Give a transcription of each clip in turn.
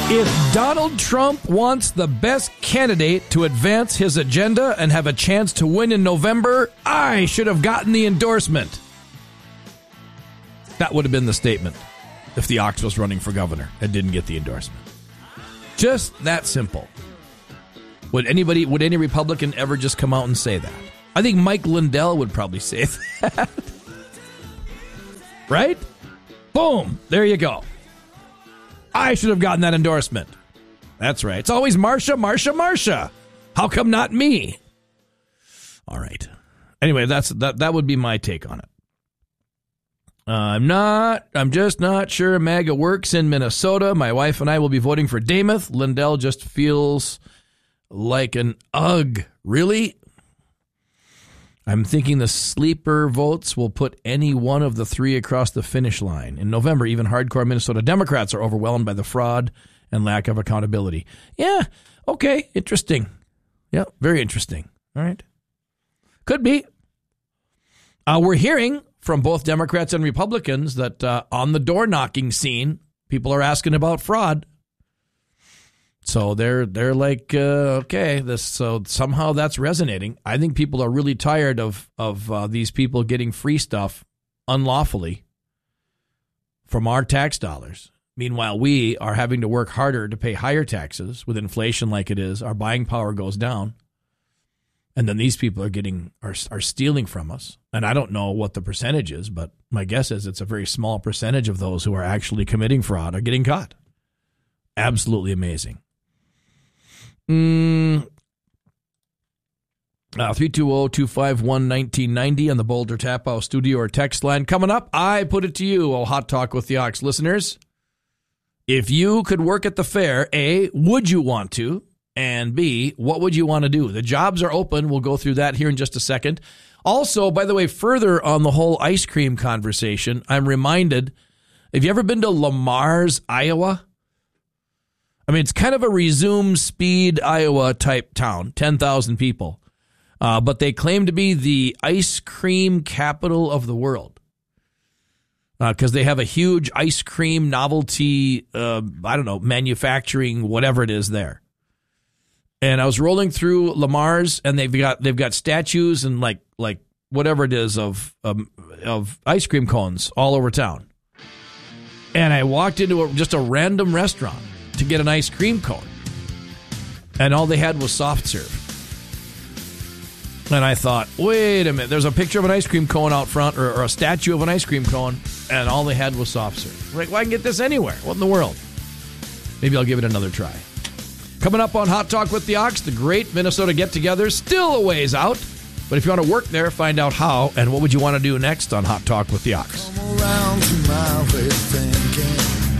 If Donald Trump wants the best candidate to advance his agenda and have a chance to win in November, I should have gotten the endorsement. That would have been the statement if the Ox was running for governor and didn't get the endorsement. Just that simple. Would any Republican ever just come out and say that? I think Mike Lindell would probably say that. Right? Boom. There you go. I should have gotten that endorsement. That's right. It's always Marsha. How come not me? All right. Anyway, that would be my take on it. I'm just not sure MAGA works in Minnesota. My wife and I will be voting for Dameth. Lindell just feels like an ugh. Really? I'm thinking the sleeper votes will put any one of the three across the finish line. In November, even hardcore Minnesota Democrats are overwhelmed by the fraud and lack of accountability. Yeah, okay, interesting. Yeah, very interesting. All right. Could be. We're hearing from both Democrats and Republicans that on the door-knocking scene, people are asking about fraud. So they're like, okay, so somehow that's resonating. I think people are really tired of these people getting free stuff unlawfully from our tax dollars. Meanwhile, we are having to work harder to pay higher taxes with inflation like it is. Our buying power goes down. And then these people are stealing from us. And I don't know what the percentage is, but my guess is it's a very small percentage of those who are actually committing fraud are getting caught. Absolutely amazing. 320-251-1990 on the Boulder Tap House studio or text line. Coming up, I put it to you, Hot Talk with the Ox listeners. If you could work at the fair, A, would you want to? And B, what would you want to do? The jobs are open. We'll go through that here in just a second. Also, by the way, further on the whole ice cream conversation, I'm reminded, have you ever been to Lamar's, Iowa? I mean, it's kind of a resume speed Iowa type town, 10,000 people. But they claim to be the ice cream capital of the world because they have a huge ice cream novelty, manufacturing, whatever it is there. And I was rolling through Lamar's, and they've got statues and like whatever it is of ice cream cones all over town. And I walked into just a random restaurant to get an ice cream cone, and all they had was soft serve. And I thought, wait a minute, there's a picture of an ice cream cone out front, or a statue of an ice cream cone, and all they had was soft serve. Like, well, I can get this anywhere. What in the world? Maybe I'll give it another try. Coming up on Hot Talk with the Ox, the great Minnesota get-together, still a ways out. But if you want to work there, find out how, and what would you want to do next on Hot Talk with the Ox. Come around to my way of thinking.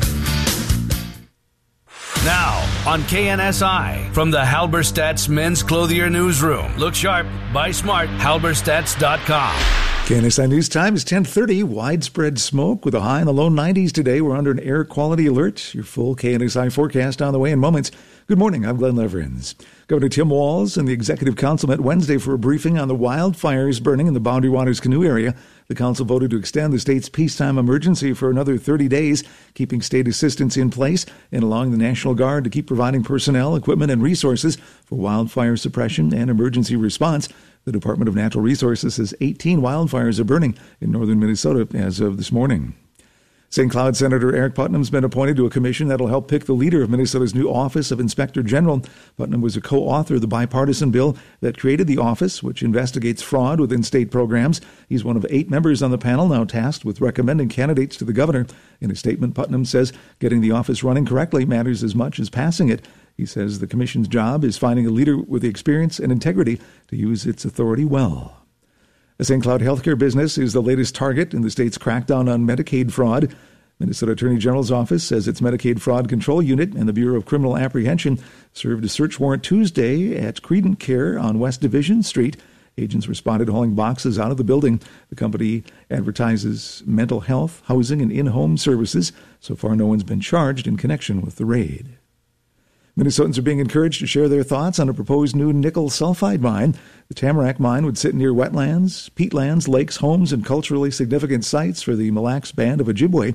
Now, on KNSI, from the Halberstadt's Men's Clothier Newsroom. Look sharp, buy smart, halberstadts.com. KNSI News Time is 10:30. Widespread smoke with a high in the low 90s today. We're under an air quality alert. Your full KNSI forecast on the way in moments. Good morning, I'm Glenn Leverins. Governor Tim Walz and the Executive Council met Wednesday for a briefing on the wildfires burning in the Boundary Waters Canoe area. The council voted to extend the state's peacetime emergency for another 30 days, keeping state assistance in place and allowing the National Guard to keep providing personnel, equipment, and resources for wildfire suppression and emergency response. The Department of Natural Resources says 18 wildfires are burning in northern Minnesota as of this morning. St. Cloud Senator Eric Putnam's been appointed to a commission that will help pick the leader of Minnesota's new Office of Inspector General. Putnam was a co-author of the bipartisan bill that created the office, which investigates fraud within state programs. He's one of 8 members on the panel now tasked with recommending candidates to the governor. In a statement, Putnam says getting the office running correctly matters as much as passing it. He says the commission's job is finding a leader with the experience and integrity to use its authority well. A St. Cloud healthcare business is the latest target in the state's crackdown on Medicaid fraud. Minnesota Attorney General's office says its Medicaid Fraud Control Unit and the Bureau of Criminal Apprehension served a search warrant Tuesday at Credent Care on West Division Street. Agents responded hauling boxes out of the building. The company advertises mental health, housing, and in-home services. So far, no one's been charged in connection with the raid. Minnesotans are being encouraged to share their thoughts on a proposed new nickel sulfide mine. The Tamarack mine would sit near wetlands, peatlands, lakes, homes, and culturally significant sites for the Mille Lacs Band of Ojibwe.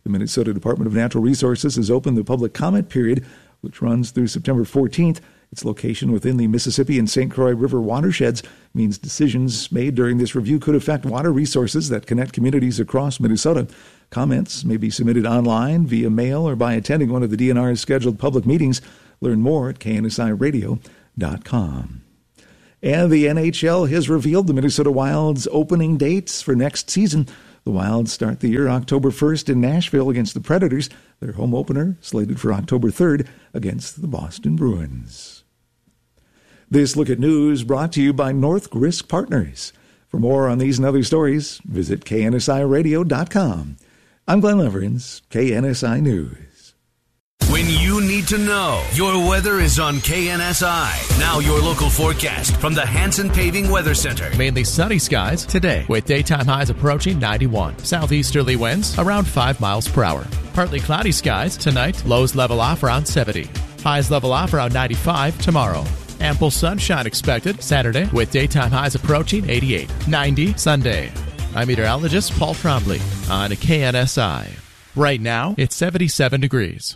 The Minnesota Department of Natural Resources has opened the public comment period, which runs through September 14th. Its location within the Mississippi and St. Croix River watersheds means decisions made during this review could affect water resources that connect communities across Minnesota. Comments may be submitted online, via mail, or by attending one of the DNR's scheduled public meetings. Learn more at KNSIRadio.com. And the NHL has revealed the Minnesota Wild's opening dates for next season. The Wild start the year October 1st in Nashville against the Predators. Their home opener slated for October 3rd against the Boston Bruins. This Look at News brought to you by North Risk Partners. For more on these and other stories, visit KNSIRadio.com. I'm Glenn Leverins, KNSI News. When you need to know, your weather is on KNSI. Now your local forecast from the Hanson Paving Weather Center. Mainly sunny skies today with daytime highs approaching 91. Southeasterly winds around 5 miles per hour. Partly cloudy skies tonight. Lows level off around 70. Highs level off around 95 tomorrow. Ample sunshine expected Saturday with daytime highs approaching 88. 90 Sunday. I'm meteorologist Paul Trombley on KNSI. Right now, it's 77 degrees.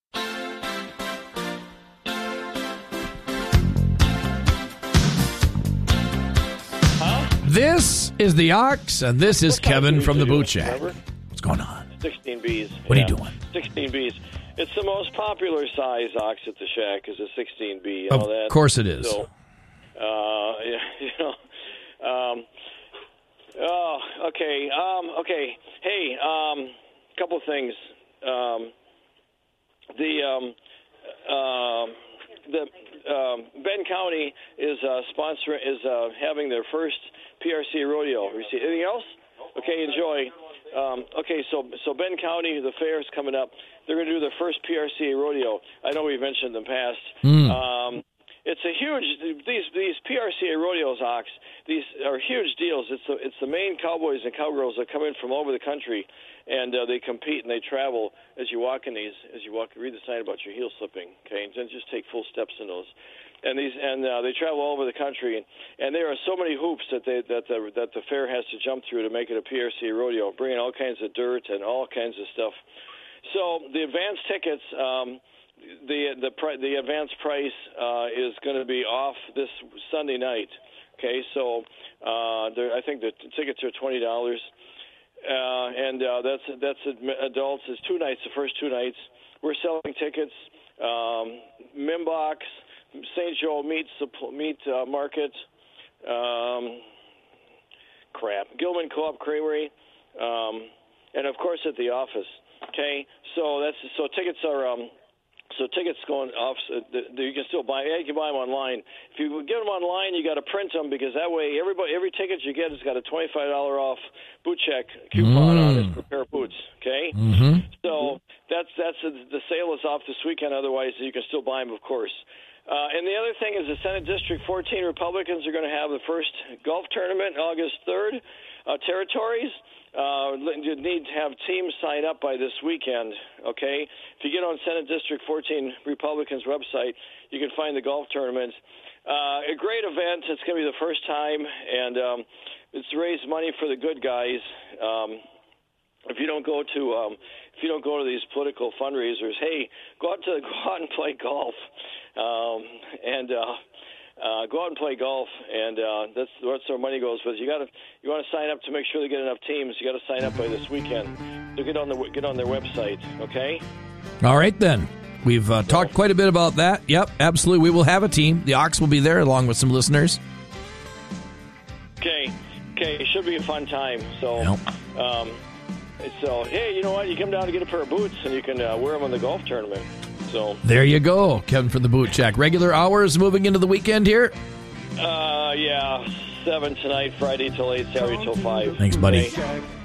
This is the Ox, and this is Kevin from the Boot Shack. What's going on? 16Bs. What are you doing? 16Bs. It's the most popular size ox at the shack is a 16B. You Of know that? course it is. So, okay. Okay. Hey, couple things. Ben County is having their first PRC rodeo. Anything else? Okay, enjoy. So Ben County, the fair is coming up. They're going to do their first PRCA rodeo. I know we've mentioned in the past. It's a huge. These PRCA rodeos, Ox. These are huge deals. It's the main cowboys and cowgirls that come in from all over the country, and they compete and they travel as you walk in these. As you walk, read the sign about your heel slipping. Okay, and then just take full steps in those. And they travel all over the country, and there are so many hoops that the fair has to jump through to make it a PRC rodeo, bringing all kinds of dirt and all kinds of stuff. So the advance tickets, the advance price is going to be off this Sunday night. Okay, so I think the tickets are $20, and that's adults. It's 2 nights. The first 2 nights we're selling tickets. Mimbox. St. Joe Meat Market, Gilman Co-op Creamery, and of course at the office. Okay, so tickets are tickets going off. You can still buy. You can buy them online. If you get them online, you got to print them because that way every ticket you get has got a $25 off boot check coupon on it for a pair of boots. Okay, so that's the sale is off this weekend. Otherwise, you can still buy them, of course. And the other thing is the Senate District 14 Republicans are going to have the first golf tournament August 3rd. Territories, you need to have teams sign up by this weekend, okay? If you get on Senate District 14 Republicans' website, you can find the golf tournament. A great event. It's going to be the first time, and it's to raise money for the good guys. If you don't go to these political fundraisers, hey, go out and play golf. Go out and play golf, and that's where money goes. But you want to sign up to make sure they get enough teams. You got to sign up by this weekend. So get on their website, okay? All right then. We've talked quite a bit about that. Yep, absolutely. We will have a team. The Ox will be there along with some listeners. Okay. It should be a fun time. So, yep. So hey, you know what? You come down to get a pair of boots, and you can wear them in the golf tournament. So there you go, Kevin from the Boot Shack. Regular hours moving into the weekend here? Yeah, 7 tonight, Friday till 8, Saturday till 5. Thanks, buddy. Okay.